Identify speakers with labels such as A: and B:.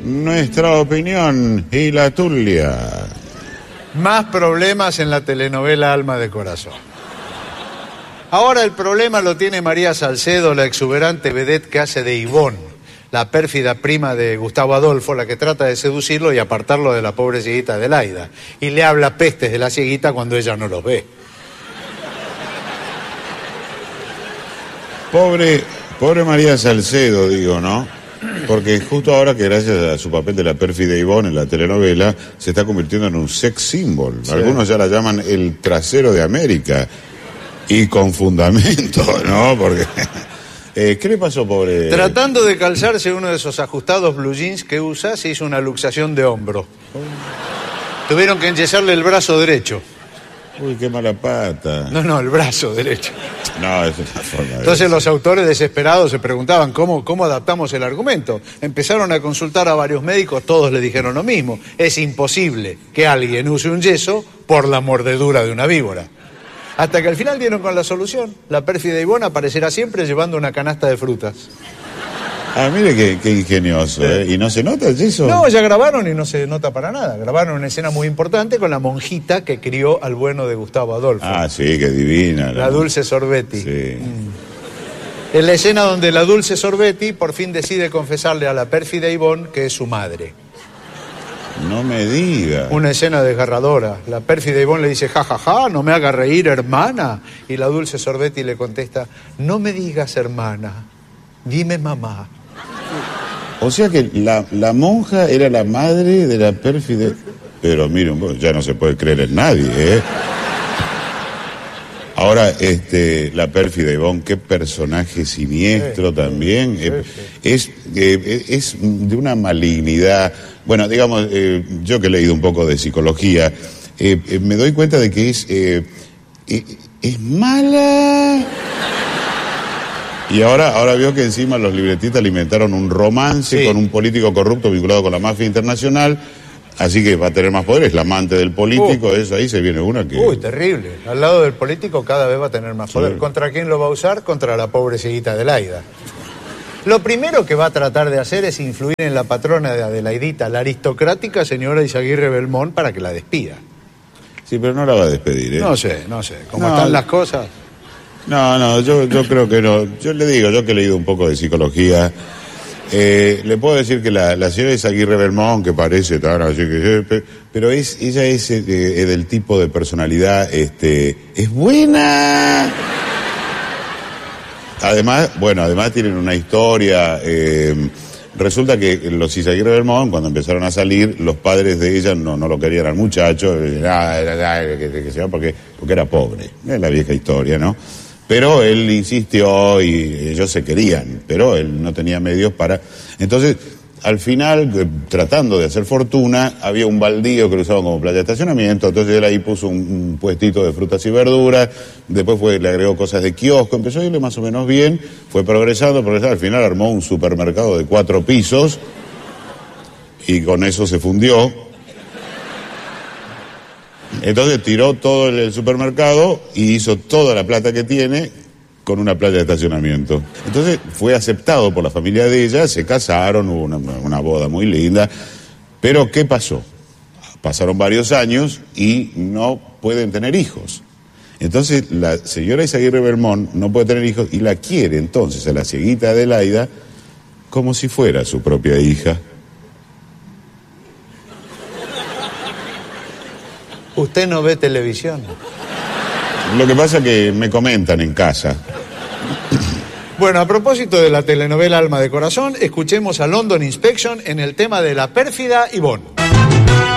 A: nuestra opinión y la tuya.
B: Más problemas en la telenovela Alma de Corazón. Ahora el problema lo tiene María Salcedo, la exuberante vedette que hace de Ivonne, la pérfida prima de Gustavo Adolfo, la que trata de seducirlo y apartarlo de la pobre cieguita Adelaida. Y le habla pestes de la cieguita cuando ella no los ve.
A: Pobre María Salcedo, digo, ¿no? Porque justo ahora que gracias a su papel de la pérfida Ivonne en la telenovela se está convirtiendo en un sex symbol. Sí. Algunos ya la llaman el trasero de América. Y con fundamento, ¿no? Porque... ¿qué le pasó, pobre?
B: Tratando de calzarse uno de esos ajustados blue jeans que usa, se hizo una luxación de hombro. Tuvieron que enyesarle el brazo derecho.
A: Uy, qué mala pata.
B: No, el brazo derecho.
A: No, es una forma de...
B: Entonces los autores desesperados se preguntaban cómo adaptamos el argumento. Empezaron a consultar a varios médicos, todos le dijeron lo mismo. Es imposible que alguien use un yeso por la mordedura de una víbora. Hasta que al final dieron con la solución. La pérfida Ivonne aparecerá siempre llevando una canasta de frutas.
A: Ah, mire qué ingenioso, ¿eh? ¿Y no se nota eso?
B: No, ya grabaron y no se nota para nada. Grabaron una escena muy importante con la monjita que crió al bueno de Gustavo Adolfo.
A: Ah, sí, qué divina.
B: La Dulce Sorbetti.
A: Sí.
B: En la escena donde la Dulce Sorbetti por fin decide confesarle a la pérfida Ivonne que es su madre.
A: No me diga.
B: Una escena desgarradora. La pérfida Ivonne le dice, ja, no me haga reír, hermana. Y la Dulce Sorbetti le contesta, no me digas hermana, dime mamá.
A: O sea que la monja era la madre de la pérfida... Pero miren, ya no se puede creer en nadie, ¿eh? Ahora, la pérfida Ivonne, qué personaje siniestro también. Es de una malignidad. Bueno, digamos, yo que he leído un poco de psicología, me doy cuenta de que es mala. Y ahora veo que encima los libretistas alimentaron un romance con un político corrupto vinculado con la mafia internacional. Así que va a tener más poder, es la amante del político, eso ahí se viene una que...
B: Uy, terrible. Al lado del político cada vez va a tener más poder. Sí. ¿Contra quién lo va a usar? Contra la pobre cieguita Adelaida. Lo primero que va a tratar de hacer es influir en la patrona de Adelaidita, la aristocrática señora Izaguirre Belmont, para que la despida.
A: Sí, pero no la va a despedir, ¿eh?
B: No sé. ¿Cómo están las cosas?
A: No, yo creo que no. Yo le digo, yo que he leído un poco de psicología... le puedo decir que la señora Izaguirre Belmont, que parece tan así que... Pero ella es del tipo de personalidad, es buena. Además tienen una historia. Resulta que los Izaguirre Belmont, cuando empezaron a salir, los padres de ella no lo querían al muchacho, porque era pobre. Es la vieja historia, ¿no? Pero él insistió y ellos se querían, pero él no tenía medios para... Entonces, al final, tratando de hacer fortuna, había un baldío que lo usaban como playa de estacionamiento, entonces él ahí puso un puestito de frutas y verduras, después le agregó cosas de kiosco, empezó a irle más o menos bien, fue progresando, al final armó un supermercado de 4 pisos y con eso se fundió. Entonces tiró todo el supermercado y hizo toda la plata que tiene con una playa de estacionamiento. Entonces fue aceptado por la familia de ella, se casaron, hubo una boda muy linda. Pero ¿qué pasó? Pasaron varios años y no pueden tener hijos. Entonces la señora Izaguirre Belmont no puede tener hijos y la quiere entonces a la cieguita Adelaida como si fuera su propia hija.
B: ¿Usted no ve televisión?
A: Lo que pasa es que me comentan en casa.
B: Bueno, a propósito de la telenovela Alma de Corazón, escuchemos a London Inspection en el tema de la pérfida Ivonne.